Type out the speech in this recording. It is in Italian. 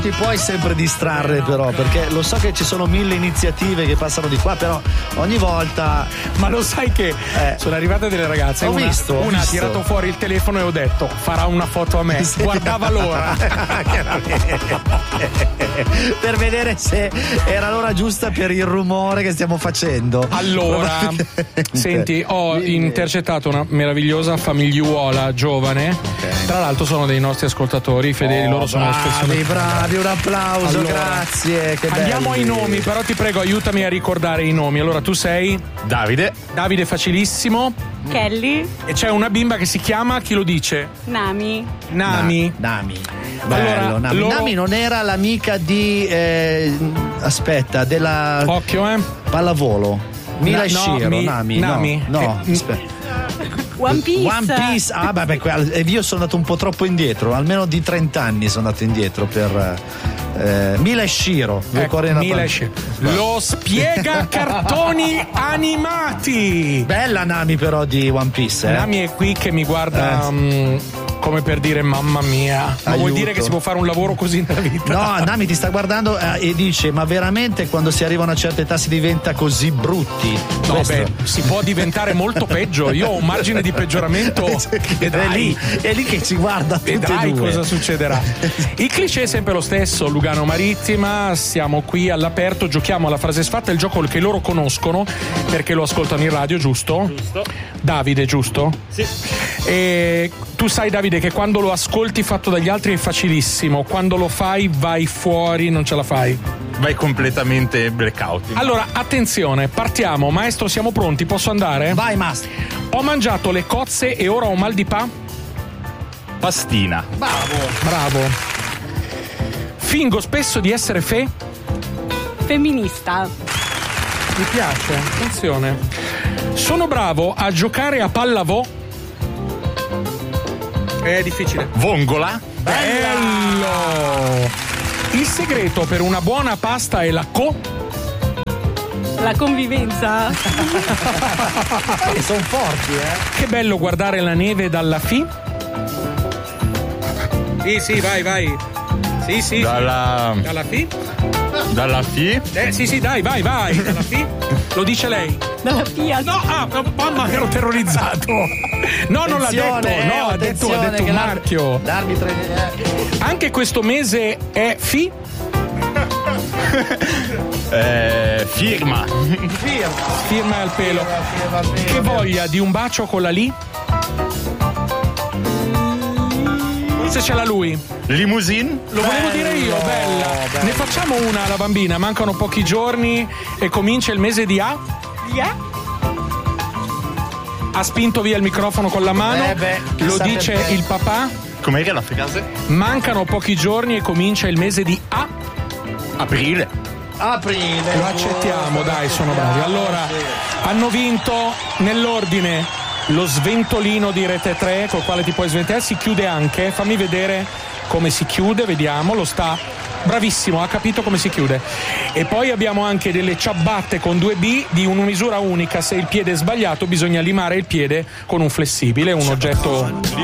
Ti puoi sempre distrarre però, perché lo so che ci sono 1000 iniziative che passano di qua, però ogni volta. Ma lo sai che sono arrivate delle ragazze, Ho visto. Ha tirato fuori il telefono e ho detto farà una foto a me. Sì. Guardava l'ora per vedere se era l'ora giusta per il rumore che stiamo facendo. Allora, senti, ho intercettato una meravigliosa famigliuola giovane. Tra l'altro sono dei nostri ascoltatori fedeli, loro sono bravi, un applauso, allora, grazie. Che andiamo belli. ai nomi, però ti prego aiutami a ricordare i nomi. Allora, tu sei Davide facilissimo. Kelly. E c'è una bimba che si chiama, chi lo dice? Nami. Nami. Bello, Allora, Nami non era l'amica di aspetta, della Occhio, pallavolo. Mila Shiro, Nami. No, aspetta. One Piece. One Piece. Ah, beh, io sono andato un po' troppo indietro, almeno di 30 anni sono andato indietro per Mila Shiro. Mila Shiro. Lo spiega cartoni animati. Bella Nami però di One Piece. Nami è qui che mi guarda come per dire mamma mia. Ma vuol dire che si può fare un lavoro così nella vita? No, Nami ti sta guardando e dice: ma veramente quando si arriva a una certa età si diventa così brutti? No, si può diventare molto peggio. Io ho un margine di peggioramento. È lì che ci guarda. Vedrai cosa succederà. Il cliché è sempre lo stesso. Lugano Marittima, siamo qui all'aperto, giochiamo alla frase sfatta, il gioco che loro conoscono perché lo ascoltano in radio, giusto? Davide, giusto? Sì. E tu sai, Davide, che quando lo ascolti fatto dagli altri è facilissimo, quando lo fai vai fuori, non ce la fai. Vai completamente blackout. Allora, attenzione, partiamo. Maestro, siamo pronti? Posso andare? Vai, maestro. Ho mangiato le cozze e ora ho mal di Pastina. Bravo. Fingo spesso di essere Femminista. Mi piace, attenzione. Sono bravo a giocare a pallavolo. È difficile. Vongola. Bello! Il segreto per una buona pasta è la La convivenza. Sono forti, Che bello guardare la neve dalla Sì, vai. Sì. Dalla FI? Sì, dai, vai. Dalla Lo dice lei. Dalla Fiat. No, mamma, ero terrorizzato. No, non l'ha detto. No, ha detto un marchio. L'arbitro. Anche questo mese è Firma. Firma al pelo. Che voglia di un bacio con la Forse ce l'ha lui. Limousine. Lo volevo dire io, bella. Ne facciamo una alla bambina, mancano pochi giorni e comincia il mese di Ha spinto via il microfono con la mano. Lo dice perché. il papà. Com'era la frase? Mancano pochi giorni e comincia il mese di Aprile. Lo accettiamo, dai, sono bravi. Allora, hanno vinto nell'ordine lo sventolino di Rete 3 col quale ti puoi sventolare, si chiude anche, fammi vedere come si chiude, vediamo, lo sta bravissimo, ha capito come si chiude. E poi abbiamo anche delle ciabatte con 2B di una misura unica, se il piede è sbagliato bisogna limare il piede con un flessibile, un oggetto